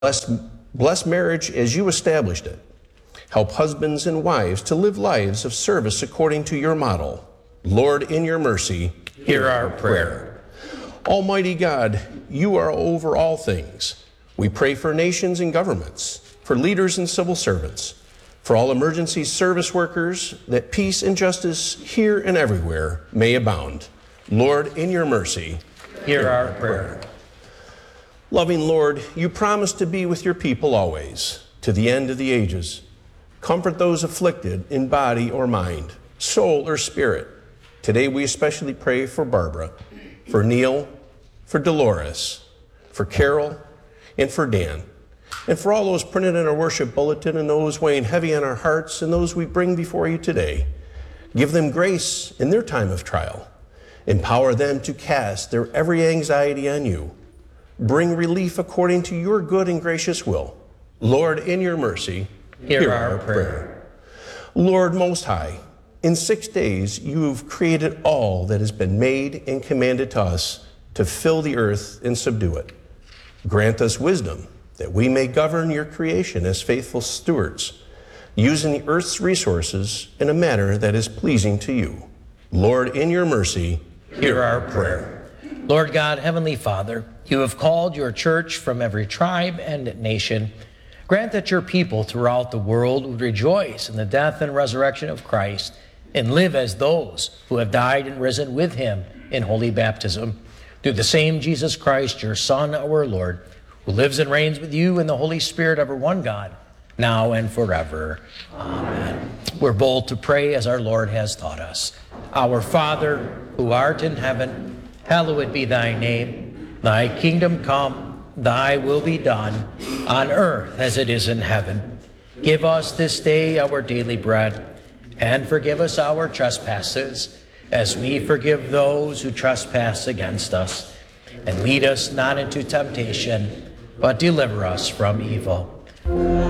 Bless marriage as you established it. Help husbands and wives to live lives of service according to your model. Lord, in your mercy, hear our prayer. Almighty God, you are over all things. We pray for nations and governments, for leaders and civil servants, for all emergency service workers, that peace and justice here and everywhere may abound. Lord, in your mercy, hear our prayer. Loving Lord, you promise to be with your people always, to the end of the ages. Comfort those afflicted in body or mind, soul or spirit. Today we especially pray for Barbara, for Neil, for Dolores, for Carol, and for Dan, and for all those printed in our worship bulletin and those weighing heavy on our hearts and those we bring before you today. Give them grace in their time of trial. Empower them to cast their every anxiety on you. Bring relief according to your good and gracious will. Lord, in your mercy, hear our prayer. Lord Most High, in 6 days you've created all that has been made and commanded to us to fill the earth and subdue it. Grant us wisdom that we may govern your creation as faithful stewards, using the earth's resources in a manner that is pleasing to you. Lord, in your mercy, hear our prayer. Lord God, Heavenly Father, you have called your church from every tribe and nation. Grant that your people throughout the world would rejoice in the death and resurrection of Christ and live as those who have died and risen with him in holy baptism. Through the same Jesus Christ, your Son, our Lord, who lives and reigns with you in the Holy Spirit, ever one God, now and forever. Amen. We're bold to pray as our Lord has taught us. Our Father, who art in heaven, hallowed be thy name. Thy kingdom come, thy will be done, on earth as it is in heaven. Give us this day our daily bread, and forgive us our trespasses, as we forgive those who trespass against us. And lead us not into temptation, but deliver us from evil.